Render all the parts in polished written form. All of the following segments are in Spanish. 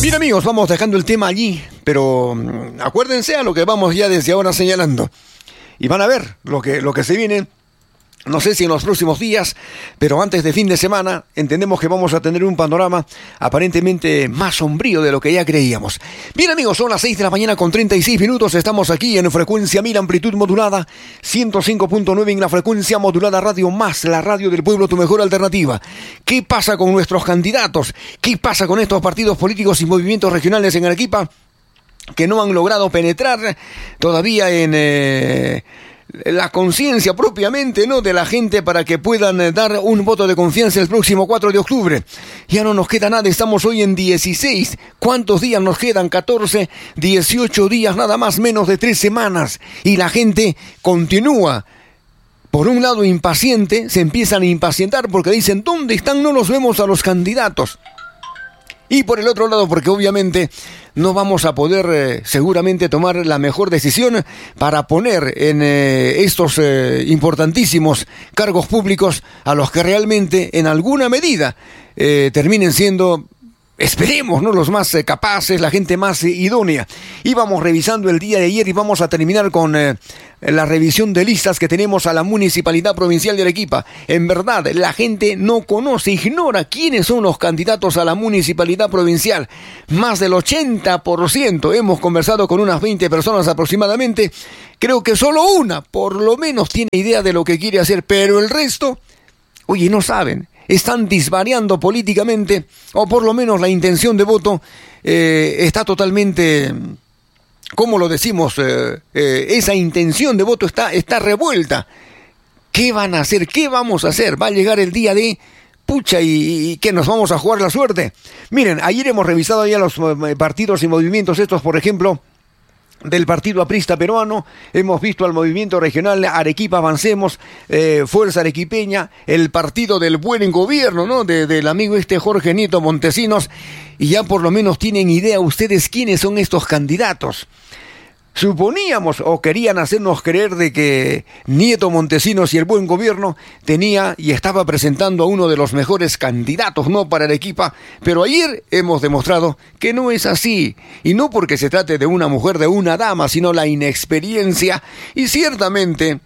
Bien, amigos, vamos dejando el tema allí, pero acuérdense a lo que vamos ya desde ahora señalando. Y van a ver lo que se viene. No sé si en los próximos días, pero antes de fin de semana, entendemos que vamos a tener un panorama aparentemente más sombrío de lo que ya creíamos. Bien, amigos, son las 6 de la mañana con 36 minutos. Estamos aquí en frecuencia 1000, amplitud modulada, 105.9 en la frecuencia modulada Radio Más, la radio del pueblo, tu mejor alternativa. ¿Qué pasa con nuestros candidatos? ¿Qué pasa con estos partidos políticos y movimientos regionales en Arequipa que no han logrado penetrar todavía en la conciencia propiamente, ¿no?, de la gente para que puedan dar un voto de confianza el próximo 4 de octubre. Ya no nos queda nada, estamos hoy en 16. ¿Cuántos días nos quedan? 14, 18 días, nada más, menos de 3 semanas. Y la gente continúa, por un lado impaciente, se empiezan a impacientar porque dicen, ¿dónde están? No los vemos a los candidatos. Y por el otro lado, porque obviamente no vamos a poder seguramente tomar la mejor decisión para poner en estos importantísimos cargos públicos a los que realmente en alguna medida terminen siendo, esperemos, ¿no?, los más capaces, la gente más idónea. Íbamos revisando el día de ayer y vamos a terminar con la revisión de listas que tenemos a la Municipalidad Provincial de Arequipa. En verdad, la gente no conoce, ignora quiénes son los candidatos a la Municipalidad Provincial. Más del 80%, hemos conversado con unas 20 personas aproximadamente. Creo que solo una, por lo menos, tiene idea de lo que quiere hacer, pero el resto, oye, no saben. Están disvariando políticamente, o por lo menos la intención de voto está totalmente, ¿cómo lo decimos? Esa intención de voto está revuelta. ¿Qué van a hacer? ¿Qué vamos a hacer? Va a llegar el día de pucha y que nos vamos a jugar la suerte. Miren, ayer hemos revisado ya los partidos y movimientos estos, por ejemplo, del Partido Aprista Peruano. Hemos visto al movimiento regional Arequipa Avancemos, Fuerza Arequipeña, el Partido del Buen Gobierno, ¿no?, del amigo Jorge Nieto Montesinos, y ya por lo menos tienen idea ustedes quiénes son estos candidatos. Suponíamos o querían hacernos creer de que Nieto Montesinos y el Buen Gobierno tenía y estaba presentando a uno de los mejores candidatos, ¿no?, para Arequipa, pero ayer hemos demostrado que no es así, y no porque se trate de una mujer, de una dama, sino la inexperiencia y ciertamente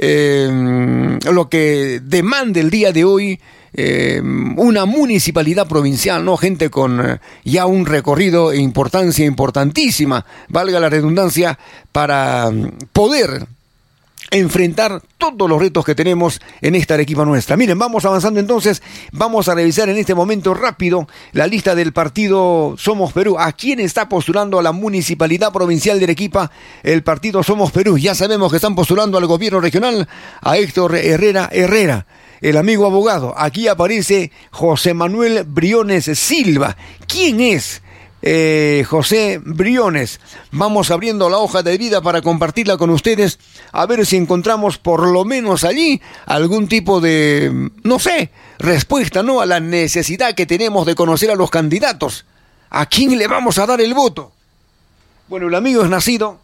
lo que demanda el día de hoy una municipalidad provincial, ¿no? Gente con ya un recorrido e importancia importantísima, valga la redundancia, para poder enfrentar todos los retos que tenemos en esta Arequipa nuestra. Miren, vamos avanzando entonces, vamos a revisar en este momento rápido la lista del partido Somos Perú. ¿A quién está postulando a la Municipalidad Provincial de Arequipa el partido Somos Perú? Ya sabemos que están postulando al gobierno regional a Héctor Herrera, el amigo abogado. Aquí aparece José Manuel Briones Silva. ¿Quién es José Briones? Vamos abriendo la hoja de vida para compartirla con ustedes, a ver si encontramos por lo menos allí algún tipo de, no sé, respuesta, ¿no?, a la necesidad que tenemos de conocer a los candidatos. ¿A quién le vamos a dar el voto? Bueno, el amigo es nacido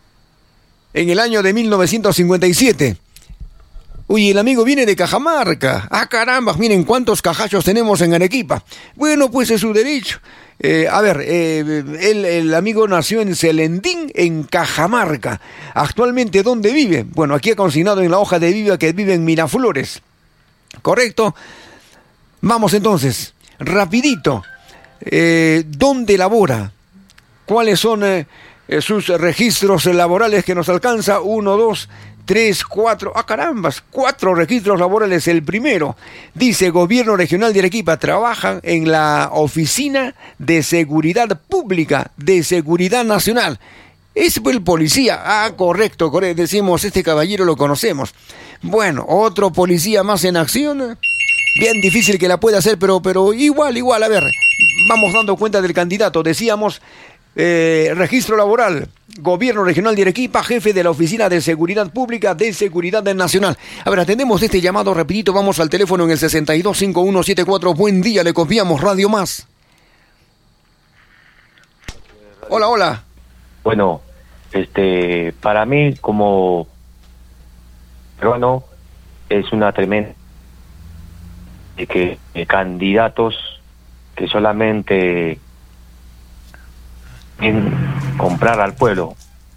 en el año de 1957. Uy, el amigo viene de Cajamarca. ¡Ah, caramba! Miren cuántos cajachos tenemos en Arequipa. Bueno, pues es su derecho. El amigo nació en Celendín, en Cajamarca. Actualmente, ¿dónde vive? Bueno, aquí ha consignado en la hoja de vida que vive en Miraflores. ¿Correcto? Vamos entonces, rapidito. ¿Dónde labora? ¿Cuáles son sus registros laborales que nos alcanza? 1, 2, 3, 4, ¡ah, carambas! 4 registros laborales. El primero dice: Gobierno Regional de Arequipa, trabaja en la Oficina de Seguridad Pública de Seguridad Nacional. Es el policía. Ah, correcto, decimos, este caballero lo conocemos. Bueno, otro policía más en acción. Bien difícil que la pueda hacer, pero igual, a ver, vamos dando cuenta del candidato. Decíamos, registro laboral, Gobierno Regional de Arequipa, jefe de la Oficina de Seguridad Pública de Seguridad Nacional. A ver, atendemos este llamado rapidito, vamos al teléfono en el 625174. Buen día, le copiamos Radio Más. Hola. Bueno, para mí como peruano es una tremenda de que candidatos que solamente en comprar al pueblo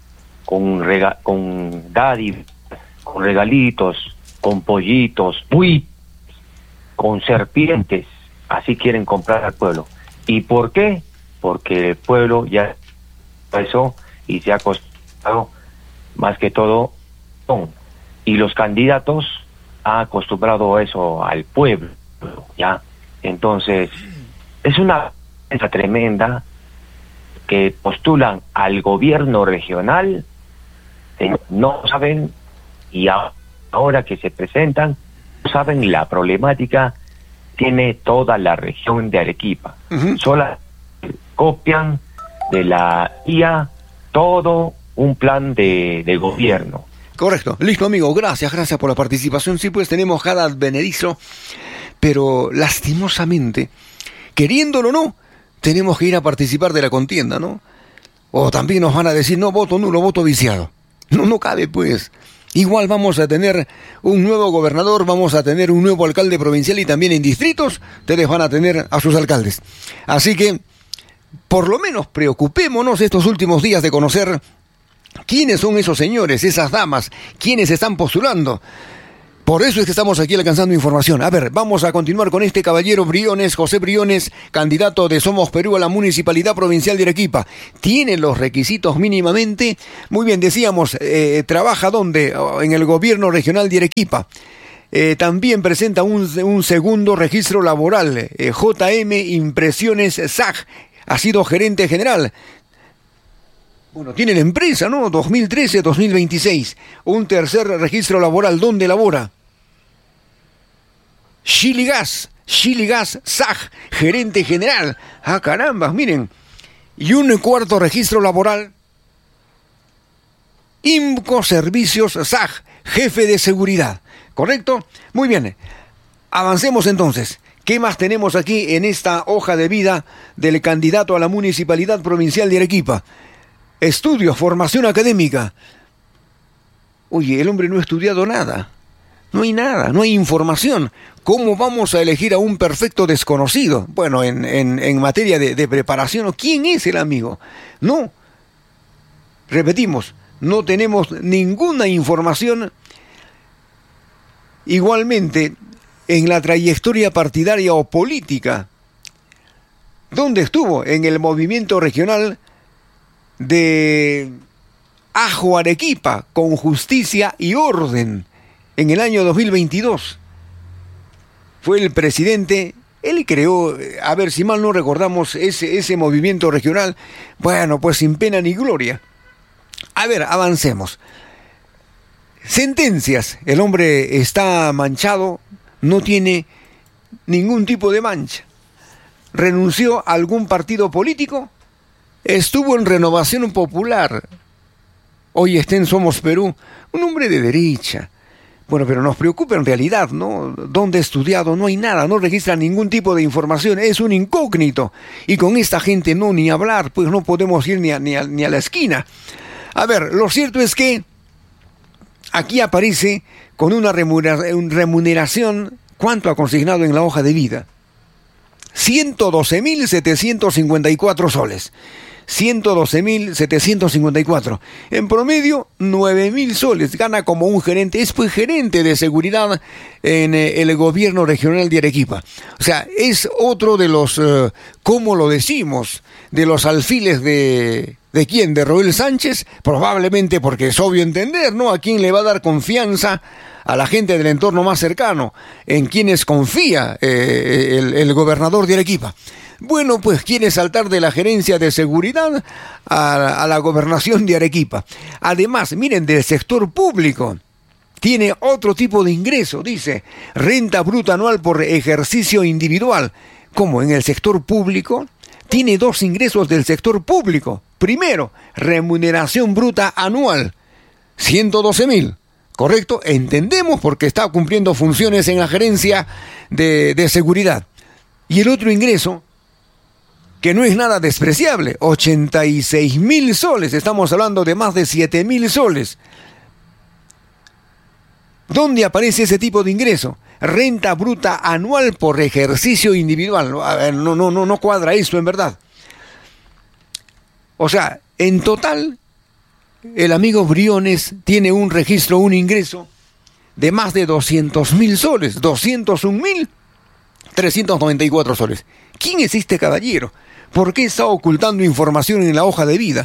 con dádivas, con regalitos, con pollitos, con serpientes. Así quieren comprar al pueblo. ¿Y por qué? Porque el pueblo ya eso y se ha acostumbrado más que todo. Y los candidatos han acostumbrado eso al pueblo, ¿ya? Entonces, es una cosa tremenda que postulan al gobierno regional, no saben, y ahora que se presentan, no saben la problemática tiene toda la región de Arequipa. Solo copian de la IA todo un plan de gobierno. Correcto. Listo, amigo. Gracias por la participación. Sí, pues tenemos cada advenedizo, pero lastimosamente, queriéndolo o no, tenemos que ir a participar de la contienda, ¿no? O también nos van a decir, no, voto nulo, voto viciado. No cabe, pues. Igual vamos a tener un nuevo gobernador, vamos a tener un nuevo alcalde provincial y también en distritos, ustedes van a tener a sus alcaldes. Así que, por lo menos, preocupémonos estos últimos días de conocer quiénes son esos señores, esas damas, quiénes están postulando. Por eso es que estamos aquí alcanzando información. A ver, vamos a continuar con este caballero Briones, José Briones, candidato de Somos Perú a la Municipalidad Provincial de Arequipa. ¿Tiene los requisitos mínimamente? Muy bien, decíamos, ¿trabaja dónde? En el gobierno regional de Arequipa. También presenta un segundo registro laboral, JM Impresiones SAG. Ha sido gerente general. Bueno, tiene la empresa, ¿no? 2013-2026. Un tercer registro laboral. ¿Dónde labora? Chile Gas SAG, gerente general. Ah, caramba, miren. Y un cuarto registro laboral. IMCO Servicios SAG, jefe de seguridad. ¿Correcto? Muy bien. Avancemos entonces. ¿Qué más tenemos aquí en esta hoja de vida del candidato a la Municipalidad Provincial de Arequipa? Estudios, formación académica. Oye, el hombre no ha estudiado nada. No hay nada, no hay información. ¿Cómo vamos a elegir a un perfecto desconocido? Bueno, en materia de preparación, ¿quién es el amigo? No. Repetimos, no tenemos ninguna información. Igualmente, en la trayectoria partidaria o política, ¿dónde estuvo? En el movimiento regional de Ajo Arequipa, con justicia y orden, en el año 2022. Fue el presidente, él creó, a ver si mal no recordamos, ese movimiento regional. Bueno, pues sin pena ni gloria. A ver, avancemos. Sentencias, el hombre está manchado, no tiene ningún tipo de mancha. ¿Renunció a algún partido político? Estuvo en Renovación Popular. Hoy está en Somos Perú. Un hombre de derecha. Bueno, pero nos preocupa en realidad, ¿no? ¿Dónde ha estudiado? No hay nada, no registra ningún tipo de información. Es un incógnito. Y con esta gente no, ni hablar, pues no podemos ir ni a la esquina. A ver, lo cierto es que aquí aparece con una remuneración. ¿Cuánto ha consignado en la hoja de vida? 112.754 soles. 112.754. En promedio, 9.000 soles. Gana como un gerente. Es pues gerente de seguridad en el gobierno regional de Arequipa. O sea, es otro de los, ¿cómo lo decimos? De los alfiles ¿de quién? ¿De Roel Sánchez? Probablemente porque es obvio entender, ¿no? ¿A quién le va a dar confianza? A la gente del entorno más cercano, en quienes confía el gobernador de Arequipa. Bueno, pues quiere saltar de la gerencia de seguridad a la gobernación de Arequipa. Además, miren, del sector público, tiene otro tipo de ingreso, dice, renta bruta anual por ejercicio individual. ¿Cómo? En el sector público, tiene dos ingresos del sector público. Primero, remuneración bruta anual, 112.000. ¿Correcto? Entendemos porque está cumpliendo funciones en la gerencia de seguridad. Y el otro ingreso, que no es nada despreciable, 86.000 soles. Estamos hablando de más de 7.000 soles. ¿Dónde aparece ese tipo de ingreso? Renta bruta anual por ejercicio individual. A ver, no cuadra esto en verdad. O sea, en total, el amigo Briones tiene un registro, un ingreso de más de 200.000 soles, 201.394 soles. ¿Quién es este caballero? ¿Por qué está ocultando información en la hoja de vida?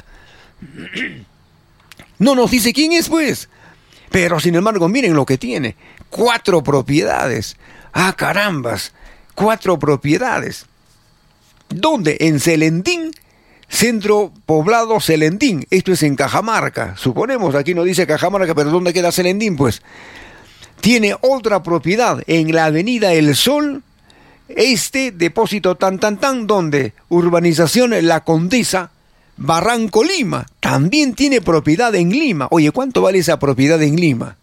No nos dice quién es, pues. Pero, sin embargo, miren lo que tiene. 4 propiedades. ¡Ah, carambas! 4 propiedades. ¿Dónde? En Celendín, centro poblado Celendín. Esto es en Cajamarca. Suponemos, aquí no dice Cajamarca, pero ¿dónde queda Celendín? Pues tiene otra propiedad en la avenida El Sol, depósito donde urbanización La Condesa, Barranco, Lima. También tiene propiedad en Lima. Oye, ¿cuánto vale esa propiedad en Lima?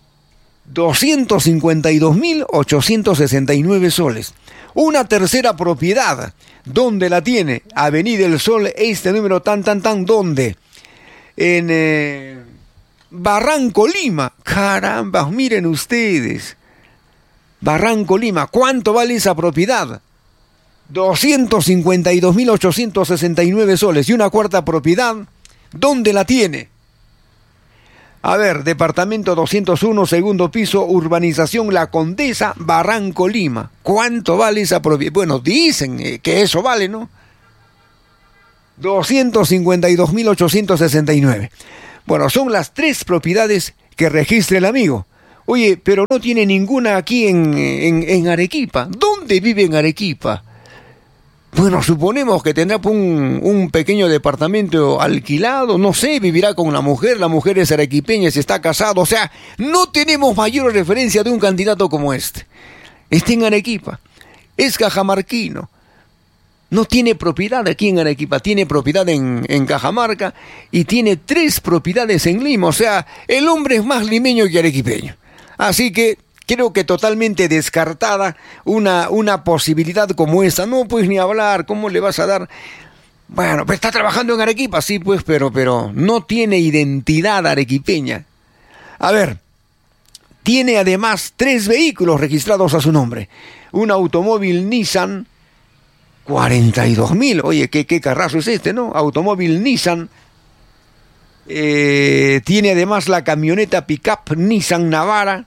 252.869 soles. Una tercera propiedad, ¿dónde la tiene? Avenida El Sol, número ¿dónde? En Barranco, Lima. Caramba, miren ustedes. Barranco, Lima. ¿Cuánto vale esa propiedad? 252.869 soles. Y una cuarta propiedad, ¿dónde la tiene? A ver, departamento 201, segundo piso, urbanización La Condesa, Barranco, Lima. ¿Cuánto vale esa propiedad? Bueno, dicen que eso vale, ¿no? 252.869. Bueno, son las 3 propiedades que registra el amigo. Oye, pero no tiene ninguna aquí en Arequipa. ¿Dónde vive en Arequipa? Bueno, suponemos que tendrá un pequeño departamento alquilado, no sé, vivirá con la mujer es arequipeña, se está casado, o sea, no tenemos mayor referencia de un candidato como este. Está en Arequipa, es cajamarquino, no tiene propiedad aquí en Arequipa, tiene propiedad en Cajamarca y tiene 3 propiedades en Lima, o sea, el hombre es más limeño que arequipeño. Así que creo que totalmente descartada una posibilidad como esta. No, pues ni hablar, ¿cómo le vas a dar? Bueno, pues está trabajando en Arequipa, sí, pues, pero no tiene identidad arequipeña. A ver, tiene además 3 vehículos registrados a su nombre. Un automóvil Nissan, 42.000. Oye, ¿qué carrazo es este, no? Automóvil Nissan. Tiene además la camioneta pick-up Nissan Navara,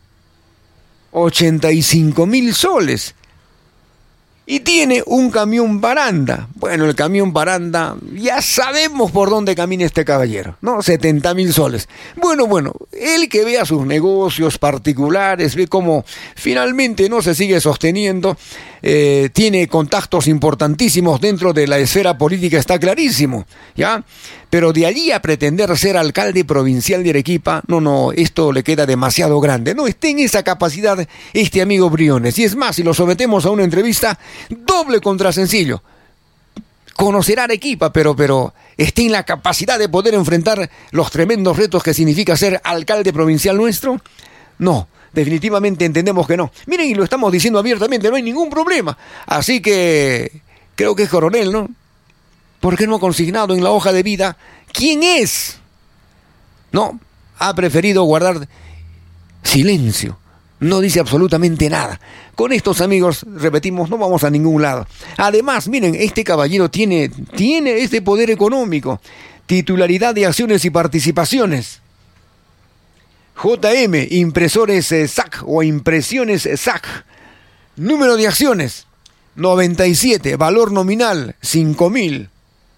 85.000 soles. Y tiene un camión baranda. Bueno, el camión baranda, ya sabemos por dónde camina este caballero, ¿no? 70.000 soles. Bueno, él que vea sus negocios particulares, ve cómo finalmente no se sigue sosteniendo, tiene contactos importantísimos dentro de la esfera política, está clarísimo, ¿ya? Pero de allí a pretender ser alcalde provincial de Arequipa, no, esto le queda demasiado grande. No está en esa capacidad este amigo Briones. Y es más, si lo sometemos a una entrevista, doble contra sencillo. Conocerá Arequipa, pero está en la capacidad de poder enfrentar los tremendos retos que significa ser alcalde provincial nuestro. No, definitivamente entendemos que no. Miren, y lo estamos diciendo abiertamente, no hay ningún problema. Así que creo que es coronel, ¿no? ¿Por qué no ha consignado en la hoja de vida quién es? No, ha preferido guardar silencio. No dice absolutamente nada. Con estos amigos, repetimos, no vamos a ningún lado. Además, miren, este caballero tiene este poder económico, titularidad de acciones y participaciones. JM, impresores SAC o impresiones SAC. Número de acciones, 97. Valor nominal, 5.000.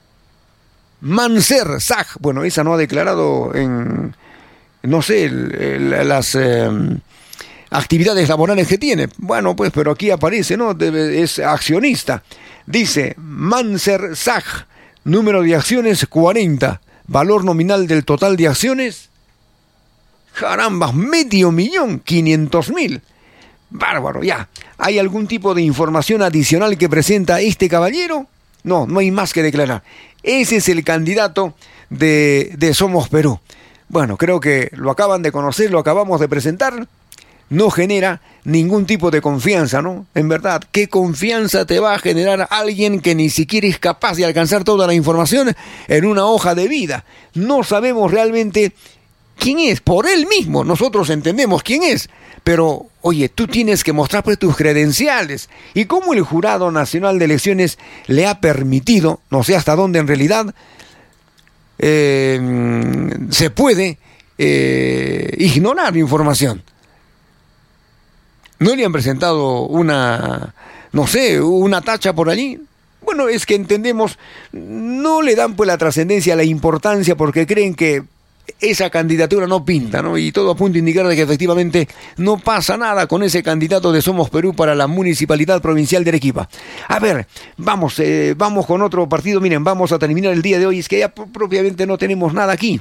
Manser SAC. Bueno, esa no ha declarado en, no sé, las actividades laborales que tiene. Bueno, pues, pero aquí aparece, ¿no? Es accionista. Dice, Manser SAC. Número de acciones, 40. Valor nominal del total de acciones, carambas, 500.000. Bárbaro, ya. ¿Hay algún tipo de información adicional que presenta este caballero? No hay más que declarar. Ese es el candidato de Somos Perú. Bueno, creo que lo acaban de conocer, lo acabamos de presentar. No genera ningún tipo de confianza, ¿no? En verdad, ¿qué confianza te va a generar alguien que ni siquiera es capaz de alcanzar toda la información en una hoja de vida? No sabemos realmente quién es, por él mismo, nosotros entendemos quién es, pero, oye, tú tienes que mostrar pues tus credenciales, y cómo el Jurado Nacional de Elecciones le ha permitido, no sé hasta dónde en realidad, se puede ignorar información. ¿No le han presentado una tacha por allí? Bueno, es que entendemos, no le dan pues la trascendencia, la importancia, porque creen que esa candidatura no pinta, ¿no? Y todo apunta a indicar de que efectivamente no pasa nada con ese candidato de Somos Perú para la Municipalidad Provincial de Arequipa. A ver, vamos con otro partido. Miren, vamos a terminar el día de hoy. Es que ya propiamente no tenemos nada aquí.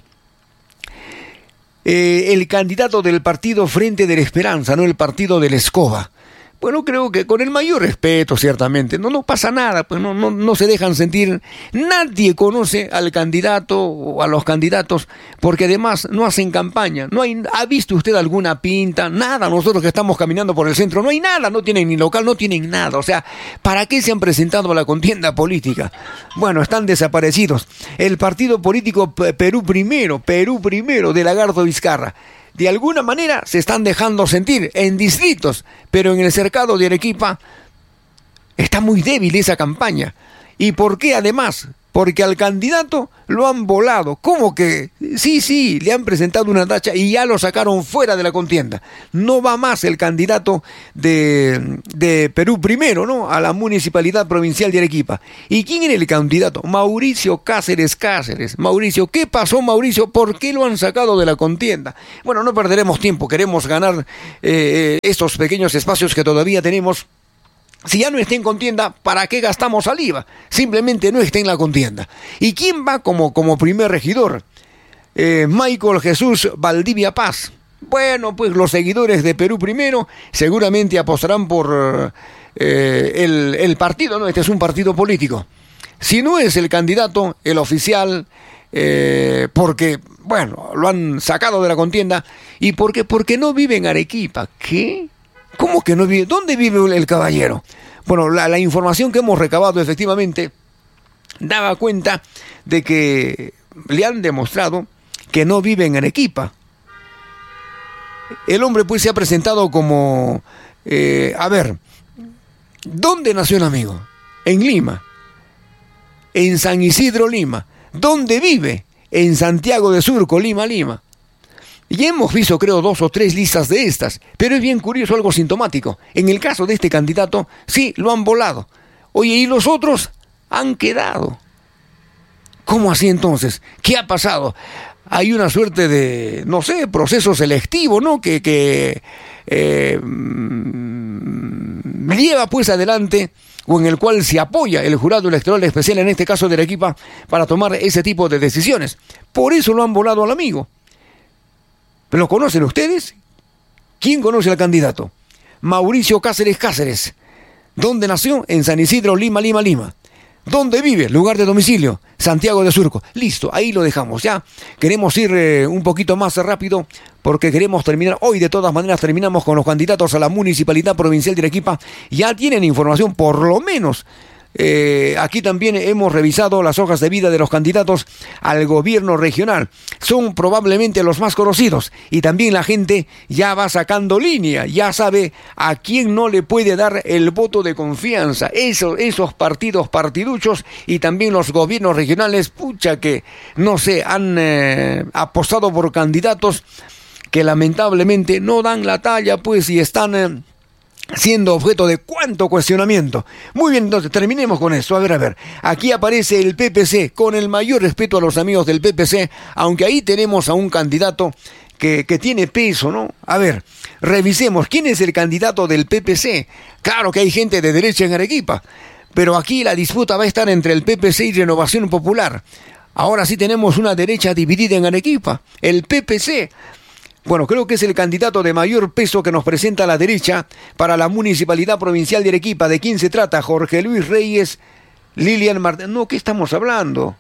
El candidato del partido Frente de la Esperanza, no el partido de la Escoba. Bueno, creo que con el mayor respeto, ciertamente. No pasa nada, pues no se dejan sentir. Nadie conoce al candidato o a los candidatos, porque además no hacen campaña. ¿Ha visto usted alguna pinta? Nada. Nosotros que estamos caminando por el centro, no hay nada. No tienen ni local, no tienen nada. O sea, ¿para qué se han presentado a la contienda política? Bueno, están desaparecidos. El partido político Perú Primero de Lagarto Vizcarra. De alguna manera se están dejando sentir en distritos, pero en el cercado de Arequipa está muy débil esa campaña. ¿Y por qué además? Porque al candidato lo han volado. ¿Cómo que? Sí, le han presentado una tacha y ya lo sacaron fuera de la contienda. No va más el candidato de Perú Primero, ¿no? A la Municipalidad Provincial de Arequipa. ¿Y quién era el candidato? Mauricio Cáceres. Mauricio, ¿qué pasó, Mauricio? ¿Por qué lo han sacado de la contienda? Bueno, no perderemos tiempo. Queremos ganar estos pequeños espacios que todavía tenemos. Si ya no está en contienda, ¿para qué gastamos saliva? Simplemente no está en la contienda. ¿Y quién va como primer regidor? Michael Jesús Valdivia Paz. Bueno, pues los seguidores de Perú Primero seguramente apostarán por el partido, ¿no? Este es un partido político. Si no es el candidato, el oficial, porque, bueno, lo han sacado de la contienda. ¿Y por qué? Porque no vive en Arequipa. ¿Qué? ¿Cómo que no vive? ¿Dónde vive el caballero? Bueno, la información que hemos recabado efectivamente daba cuenta de que le han demostrado que no vive en Arequipa. El hombre pues se ha presentado como... ¿dónde nació el amigo? En Lima. En San Isidro, Lima. ¿Dónde vive? En Santiago de Surco, Lima. Y hemos visto, creo, 2 o 3 listas de estas, pero es bien curioso, algo sintomático. En el caso de este candidato, sí, lo han volado. Oye, ¿y los otros? Han quedado. ¿Cómo así entonces? ¿Qué ha pasado? Hay una suerte de, no sé, proceso selectivo, ¿no? Que lleva pues adelante, o en el cual se apoya el jurado electoral especial, en este caso de Arequipa, para tomar ese tipo de decisiones. Por eso lo han volado al amigo. ¿Lo conocen ustedes? ¿Quién conoce al candidato? Mauricio Cáceres. ¿Dónde nació? En San Isidro, Lima. ¿Dónde vive? Lugar de domicilio, Santiago de Surco. Listo, ahí lo dejamos ya. Queremos ir un poquito más rápido porque queremos terminar. Hoy de todas maneras terminamos con los candidatos a la Municipalidad Provincial de Arequipa. Ya tienen información, por lo menos. Aquí también hemos revisado las hojas de vida de los candidatos al gobierno regional. Son probablemente los más conocidos y también la gente ya va sacando línea, ya sabe a quién no le puede dar el voto de confianza. Esos partiduchos y también los gobiernos regionales, que no sé, han apostado por candidatos que lamentablemente no dan la talla, pues, y están siendo objeto de cuánto cuestionamiento. Muy bien, entonces terminemos con esto. A ver, aquí aparece el PPC, con el mayor respeto a los amigos del PPC, aunque ahí tenemos a un candidato que tiene peso, ¿no? A ver, revisemos, ¿quién es el candidato del PPC? Claro que hay gente de derecha en Arequipa, pero aquí la disputa va a estar entre el PPC y Renovación Popular. Ahora sí tenemos una derecha dividida en Arequipa, el PPC. Bueno, creo que es el candidato de mayor peso que nos presenta la derecha para la Municipalidad Provincial de Arequipa. ¿De quién se trata? Jorge Luis Reyes, Lilian Martínez. No, ¿qué estamos hablando?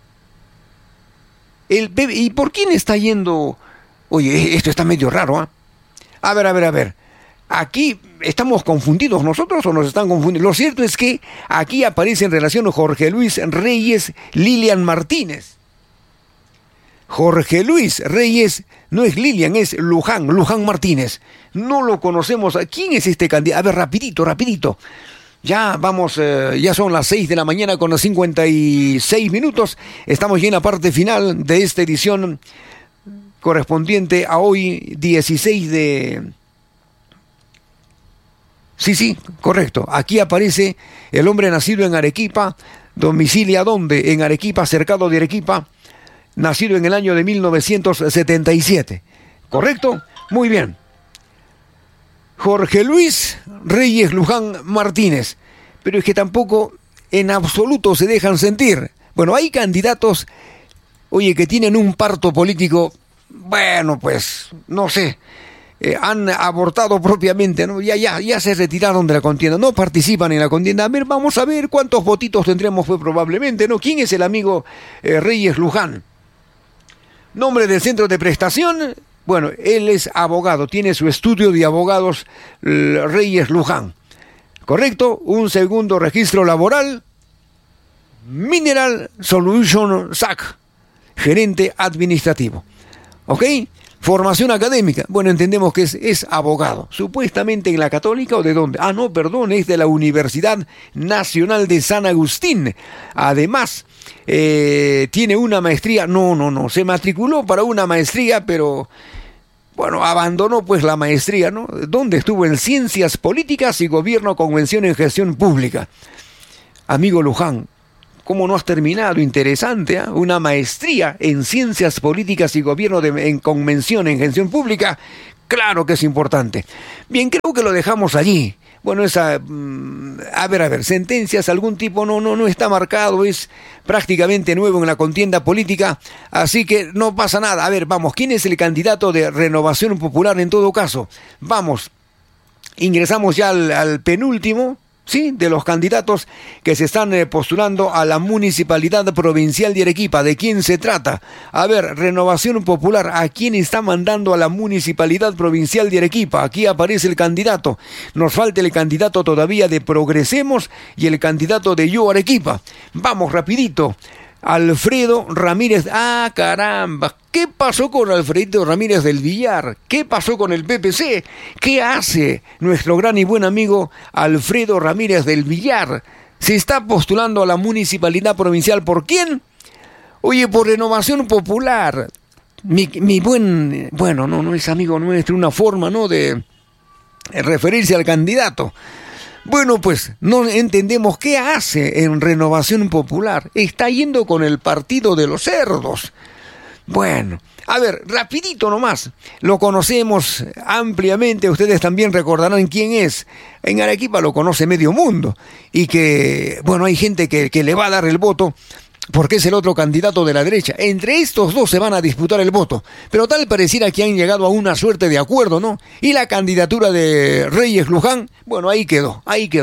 ¿Y por quién está yendo? Oye, esto está medio raro, ¿ah? A ver. ¿Aquí estamos confundidos nosotros o nos están confundiendo? Lo cierto es que aquí aparece en relación Jorge Luis Reyes, Lilian Martínez. Jorge Luis Reyes no es Lilian, es Luján Martínez. No lo conocemos. ¿Quién es este candidato? A ver, rapidito. Ya vamos, ya son las 6 de la mañana con los 56 minutos. Estamos ya en la parte final de esta edición correspondiente a hoy, 16 de... Sí, correcto. Aquí aparece el hombre nacido en Arequipa, domicilia ¿dónde? En Arequipa, cercado de Arequipa, nacido en el año de 1977. ¿Correcto? Muy bien. Jorge Luis Reyes Luján Martínez. Pero es que tampoco en absoluto se dejan sentir. Bueno, hay candidatos, oye, que tienen un parto político, bueno, pues, no sé, han abortado propiamente, ¿no? Ya se retiraron de la contienda, no participan en la contienda. A ver, vamos a ver cuántos votitos tendremos, pues, probablemente, ¿no? ¿Quién es el amigo Reyes Luján? Nombre del centro de prestación. Bueno, él es abogado, tiene su estudio de abogados Reyes Luján. ¿Correcto? Un segundo registro laboral, Mineral Solution SAC, gerente administrativo. ¿Ok? Formación académica. Bueno, entendemos que es abogado. Supuestamente en la Católica o de dónde. Ah, no, perdón, es de la Universidad Nacional de San Agustín. Además, tiene una maestría. No, se matriculó para una maestría, pero... bueno, abandonó pues la maestría, ¿no? ¿Dónde estuvo? En Ciencias Políticas y Gobierno, Convención en Gestión Pública. Amigo Luján, ¿cómo no has terminado? Interesante, ¿eh? Una maestría en Ciencias Políticas y Gobierno en Convención en Gestión Pública. Claro que es importante. Bien, creo que lo dejamos allí. Bueno, esa, a ver, sentencias, algún tipo, no está marcado, es prácticamente nuevo en la contienda política, así que no pasa nada. A ver, vamos, ¿quién es el candidato de Renovación Popular en todo caso? Vamos, ingresamos ya al penúltimo, ¿sí? De los candidatos que se están postulando a la Municipalidad Provincial de Arequipa. ¿De quién se trata? A ver, Renovación Popular, ¿a quién está mandando a la Municipalidad Provincial de Arequipa? Aquí aparece el candidato. Nos falta el candidato todavía de Progresemos y el candidato de Yo Arequipa. Vamos, rapidito. Alfredo Ramírez. ¡Ah, caramba! ¿Qué pasó con Alfredo Ramírez del Villar? ¿Qué pasó con el PPC? ¿Qué hace nuestro gran y buen amigo Alfredo Ramírez del Villar? Se está postulando a la Municipalidad Provincial. ¿Por quién? Oye, por Renovación Popular. Mi buen... bueno, no es amigo nuestro, una forma, ¿no?, de referirse al candidato. Bueno, pues no entendemos qué hace en Renovación Popular. Está yendo con el partido de los cerdos. Bueno, a ver, rapidito nomás. Lo conocemos ampliamente. Ustedes también recordarán quién es. En Arequipa lo conoce medio mundo. Y que, bueno, hay gente que le va a dar el voto porque es el otro candidato de la derecha. Entre estos dos se van a disputar el voto. Pero tal pareciera que han llegado a una suerte de acuerdo, ¿no? Y la candidatura de Reyes Luján, bueno, ahí quedó.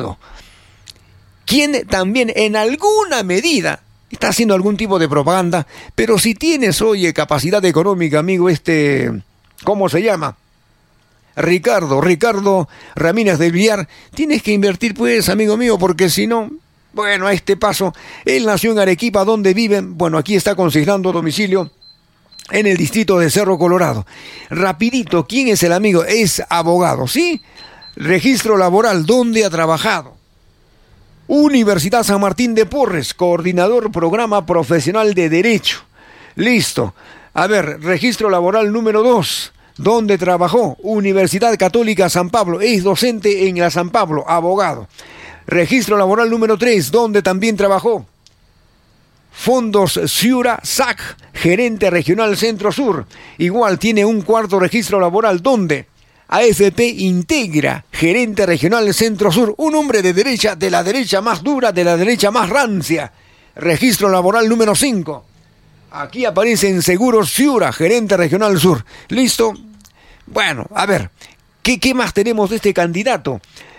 Quien también en alguna medida está haciendo algún tipo de propaganda, pero si tienes, oye, capacidad económica, amigo, ¿cómo se llama? Ricardo Ramírez del Villar, tienes que invertir, pues, amigo mío, porque si no... bueno, a este paso, él nació en Arequipa, donde viven. Bueno, aquí está consignando domicilio en el distrito de Cerro Colorado. Rapidito, ¿quién es el amigo? Es abogado, ¿sí? Registro laboral, ¿dónde ha trabajado? Universidad San Martín de Porres, coordinador programa profesional de Derecho. Listo. A ver, registro laboral número 2. ¿Dónde trabajó? Universidad Católica San Pablo. Es docente en la San Pablo, abogado. Registro laboral número 3, donde también trabajó. Fondos Ciura SAC, gerente regional Centro Sur. Igual tiene un cuarto registro laboral, donde AFP Integra, gerente regional Centro Sur. Un hombre de derecha, de la derecha más dura, de la derecha más rancia. Registro laboral número 5. Aquí aparece en Seguros Ciura, gerente regional Sur. ¿Listo? Bueno, a ver, ¿qué más tenemos de este candidato?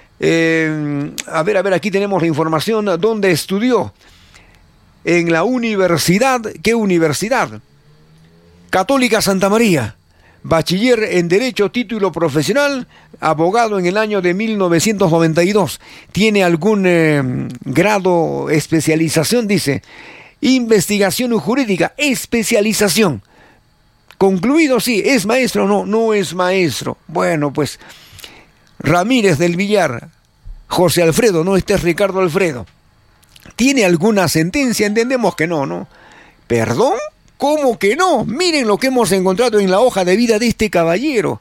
A ver, aquí tenemos la información. ¿Dónde estudió? En la universidad. ¿Qué universidad? Católica Santa María. Bachiller en Derecho, título profesional, abogado en el año de 1992. ¿Tiene algún grado, especialización? Dice, investigación jurídica, especialización. Concluido, sí. ¿Es maestro? No es maestro. Bueno, pues... Ramírez del Villar, José Alfredo, no, este es Ricardo Alfredo. ¿Tiene alguna sentencia? Entendemos que no, ¿no? ¿Perdón? ¿Cómo que no? Miren lo que hemos encontrado en la hoja de vida de este caballero.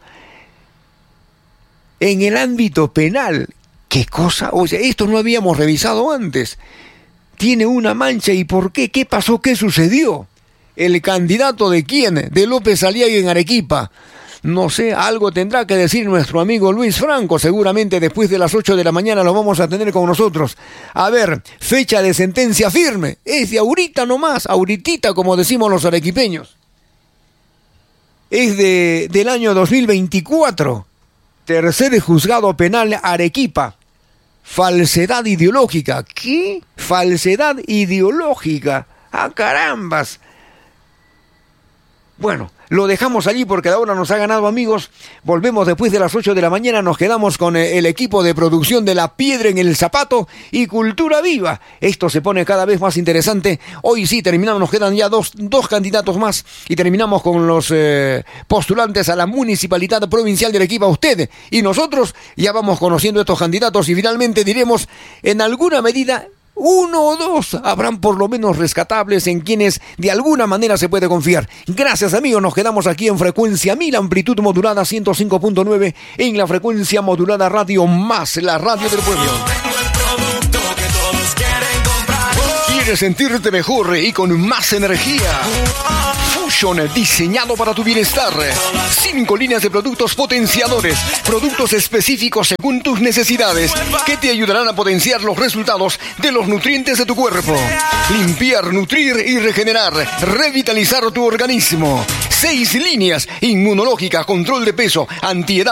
En el ámbito penal. ¿Qué cosa? O sea, esto no habíamos revisado antes. Tiene una mancha, ¿y por qué? ¿Qué pasó? ¿Qué sucedió? ¿El candidato de quién? De López Aliaga en Arequipa. No sé, algo tendrá que decir nuestro amigo Luis Franco. Seguramente después de las 8 de la mañana lo vamos a tener con nosotros. A ver, fecha de sentencia firme. Es de ahorita nomás, ahoritita como decimos los arequipeños. Es del año 2024. Tercer juzgado penal Arequipa. Falsedad ideológica. ¿Qué? Falsedad ideológica. ¡Ah, carambas! Bueno, lo dejamos allí porque la hora nos ha ganado, amigos. Volvemos después de las 8 de la mañana. Nos quedamos con el equipo de producción de La Piedra en el Zapato y Cultura Viva. Esto se pone cada vez más interesante. Hoy sí, terminamos. Nos quedan ya dos candidatos más. Y terminamos con los postulantes a la Municipalidad Provincial de Arequipa. Usted y nosotros ya vamos conociendo estos candidatos. Y finalmente diremos, en alguna medida, uno o dos habrán por lo menos rescatables en quienes de alguna manera se puede confiar. Gracias, amigos, nos quedamos aquí en frecuencia 1000, amplitud modulada 105.9 en la frecuencia modulada Radio Más, la radio del pueblo. ¿Quieres sentirte mejor y con más energía? Fusion, diseñado para tu bienestar. 5 líneas de productos potenciadores, productos específicos según tus necesidades, que te ayudarán a potenciar los resultados de los nutrientes de tu cuerpo. Limpiar, nutrir y regenerar, revitalizar tu organismo. 6 líneas: inmunológica, control de peso, antiedad,